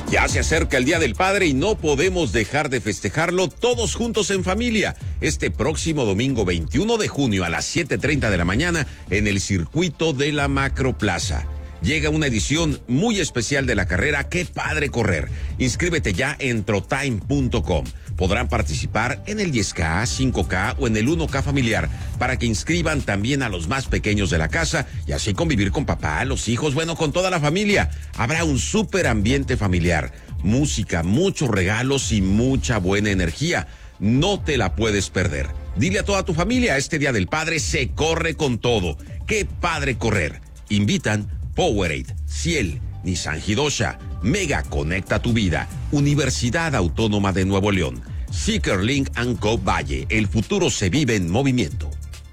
Ya se acerca el Día del Padre y no podemos dejar de festejarlo todos juntos en familia. Este próximo domingo 21 de junio a las 7:30 de la mañana en el circuito de la Macroplaza. Llega una edición muy especial de la carrera Qué Padre Correr. Inscríbete ya en trotime.com. Podrán participar en el 10K, 5K o en el 1K familiar para que inscriban también a los más pequeños de la casa y así convivir con papá, los hijos, bueno, con toda la familia. Habrá un súper ambiente familiar, música, muchos regalos y mucha buena energía. No te la puedes perder. Dile a toda tu familia, este Día del Padre se corre con todo. Qué Padre Correr. Invitan Powerade, Ciel, Nissan Hidosha, Mega Conecta tu Vida, Universidad Autónoma de Nuevo León, Seekerlink & Co. Valle. El futuro se vive en movimiento.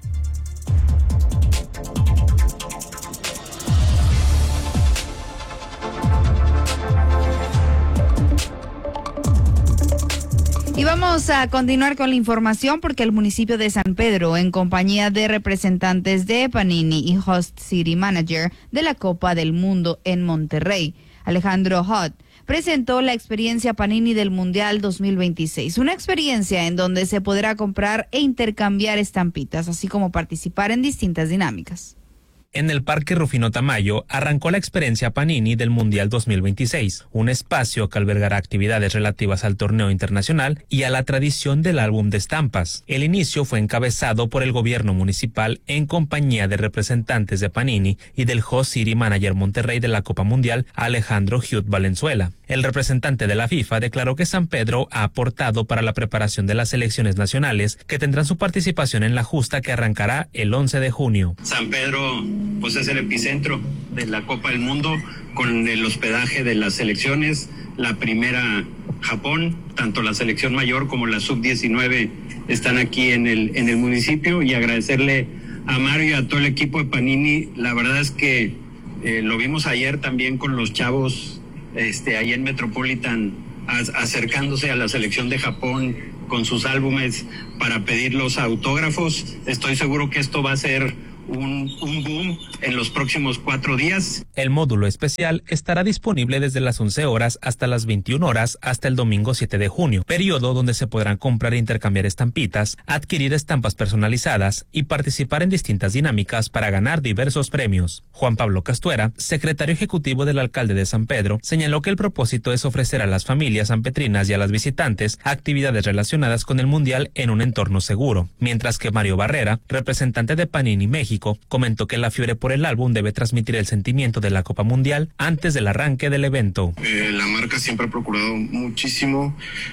Y vamos a continuar con la información porque el municipio de San Pedro, en compañía de representantes de Panini y Host City Manager de la Copa del Mundo en Monterrey, Alejandro Hott, presentó la experiencia Panini del Mundial 2026, una experiencia en donde se podrá comprar e intercambiar estampitas, así como participar en distintas dinámicas. En el Parque Rufino Tamayo arrancó la experiencia Panini del Mundial 2026, un espacio que albergará actividades relativas al torneo internacional y a la tradición del álbum de estampas. El inicio fue encabezado por el gobierno municipal en compañía de representantes de Panini y del Host City Manager Monterrey de la Copa Mundial, Alejandro Hugh Valenzuela. El representante de la FIFA declaró que San Pedro ha aportado para la preparación de las selecciones nacionales que tendrán su participación en la justa que arrancará el 11 de junio. San Pedro pues es el epicentro de la Copa del Mundo con el hospedaje de las selecciones. La primera, Japón, tanto la selección mayor como la sub-19 están aquí en el municipio, y agradecerle a Mario y a todo el equipo de Panini. La verdad es que lo vimos ayer también con los chavos ahí en Metropolitan, acercándose a la selección de Japón con sus álbumes para pedir los autógrafos. Estoy seguro que esto va a ser un boom en los próximos 4 días. El módulo especial estará disponible desde las 11 horas hasta las 21 horas hasta el domingo 7 de junio, periodo donde se podrán comprar e intercambiar estampitas, adquirir estampas personalizadas y participar en distintas dinámicas para ganar diversos premios. Juan Pablo Castuera, secretario ejecutivo del alcalde de San Pedro, señaló que el propósito es ofrecer a las familias sanpetrinas y a las visitantes actividades relacionadas con el Mundial en un entorno seguro, mientras que Mario Barrera, representante de Panini México, comentó que la fiebre por el álbum debe transmitir el sentimiento de la Copa Mundial antes del arranque del evento. La marca siempre ha procurado muchísimo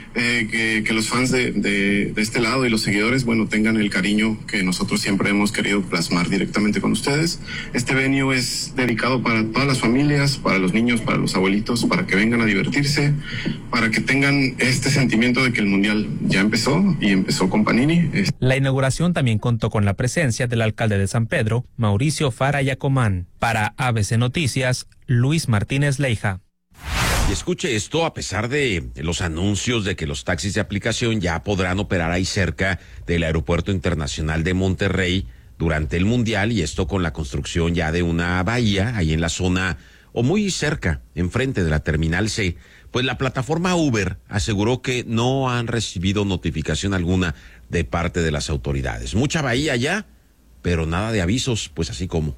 que los fans de este lado y los seguidores, bueno, tengan el cariño que nosotros siempre hemos querido plasmar directamente con ustedes. Este venue es dedicado para todas las familias, para los niños, para los abuelitos, para que vengan a divertirse, para que tengan este sentimiento de que el Mundial ya empezó y empezó con Panini. La inauguración también contó con la presencia del alcalde de San Pedro, Mauricio Fara Yacomán. Para ABC Noticias, Luis Martínez Leija. Y escuche esto, a pesar de los anuncios de que los taxis de aplicación ya podrán operar ahí cerca del Aeropuerto Internacional de Monterrey durante el Mundial, y esto con la construcción ya de una bahía ahí en la zona o muy cerca, enfrente de la Terminal C, pues la plataforma Uber aseguró que no han recibido notificación alguna de parte de las autoridades. Mucha bahía ya, pero nada de avisos, pues así como.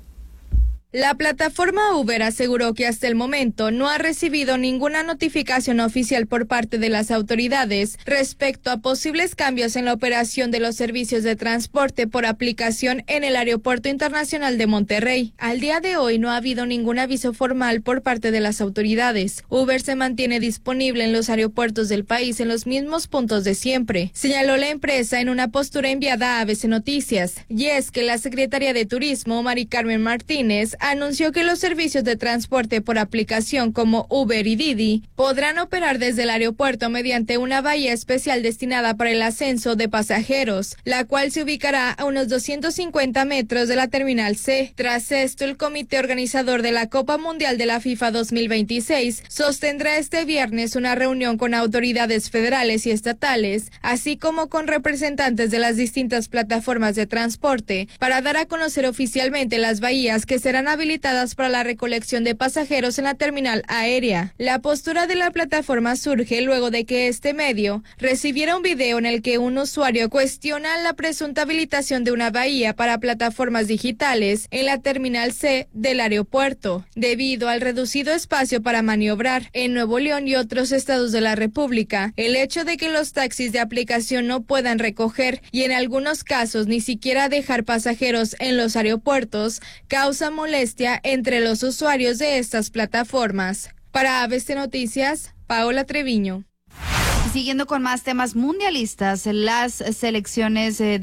La plataforma Uber aseguró que hasta el momento no ha recibido ninguna notificación oficial por parte de las autoridades respecto a posibles cambios en la operación de los servicios de transporte por aplicación en el Aeropuerto Internacional de Monterrey. Al día de hoy no ha habido ningún aviso formal por parte de las autoridades. Uber se mantiene disponible en los aeropuertos del país en los mismos puntos de siempre, señaló la empresa en una postura enviada a ABC Noticias. Y es que la secretaria de Turismo, Mari Carmen Martínez, anunció que los servicios de transporte por aplicación como Uber y Didi podrán operar desde el aeropuerto mediante una bahía especial destinada para el ascenso de pasajeros, la cual se ubicará a unos 250 metros de la Terminal C. Tras esto, el comité organizador de la Copa Mundial de la FIFA 2026 sostendrá este viernes una reunión con autoridades federales y estatales, así como con representantes de las distintas plataformas de transporte, para dar a conocer oficialmente las bahías que serán habilitadas para la recolección de pasajeros en la terminal aérea. La postura de la plataforma surge luego de que este medio recibiera un video en el que un usuario cuestiona la presunta habilitación de una bahía para plataformas digitales en la terminal C del aeropuerto, debido al reducido espacio para maniobrar. En Nuevo León y otros estados de la República, el hecho de que los taxis de aplicación no puedan recoger y en algunos casos ni siquiera dejar pasajeros en los aeropuertos causa molestia entre los usuarios de estas plataformas. Para ABC Noticias, Paola Treviño. Siguiendo con más temas mundialistas, la selección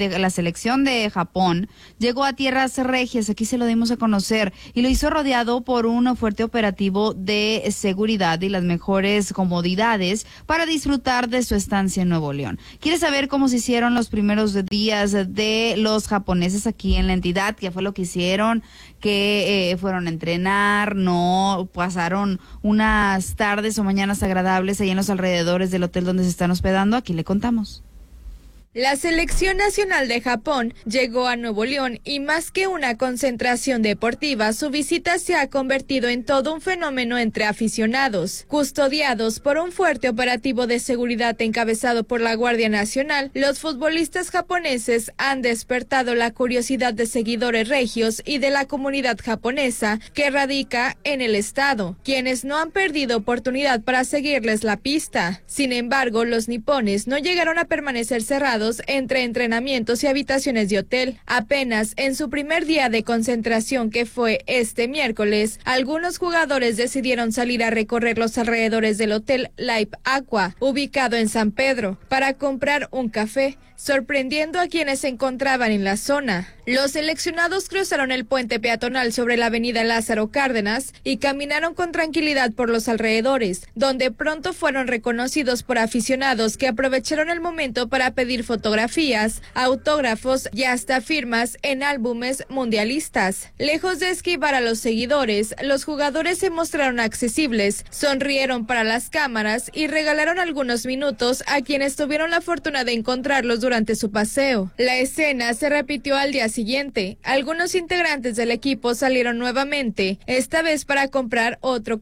de Japón llegó a tierras regias, aquí se lo dimos a conocer, y lo hizo rodeado por un fuerte operativo de seguridad y las mejores comodidades para disfrutar de su estancia en Nuevo León. ¿Quieres saber cómo se hicieron los primeros días de los japoneses aquí en la entidad? ¿Qué fue lo que hicieron? Que fueron a entrenar, no pasaron unas tardes o mañanas agradables ahí en los alrededores del hotel donde se están hospedando. Aquí le contamos. La selección nacional de Japón llegó a Nuevo León y más que una concentración deportiva, su visita se ha convertido en todo un fenómeno entre aficionados. Custodiados por un fuerte operativo de seguridad encabezado por la Guardia Nacional, los futbolistas japoneses han despertado la curiosidad de seguidores regios y de la comunidad japonesa que radica en el estado, quienes no han perdido oportunidad para seguirles la pista. Sin embargo, los nipones no llegaron a permanecer cerrados entre entrenamientos y habitaciones de hotel. Apenas en su primer día de concentración, que fue este miércoles, algunos jugadores decidieron salir a recorrer los alrededores del hotel Live Aqua, ubicado en San Pedro, para comprar un café, sorprendiendo a quienes se encontraban en la zona. Los seleccionados cruzaron el puente peatonal sobre la avenida Lázaro Cárdenas y caminaron con tranquilidad por los alrededores, donde pronto fueron reconocidos por aficionados que aprovecharon el momento para pedir fotografías, autógrafos y hasta firmas en álbumes mundialistas. Lejos de esquivar a los seguidores, los jugadores se mostraron accesibles, sonrieron para las cámaras y regalaron algunos minutos a quienes tuvieron la fortuna de encontrarlos durante su paseo. La escena se repitió al día siguiente. Algunos integrantes del equipo salieron nuevamente, esta vez para comprar otro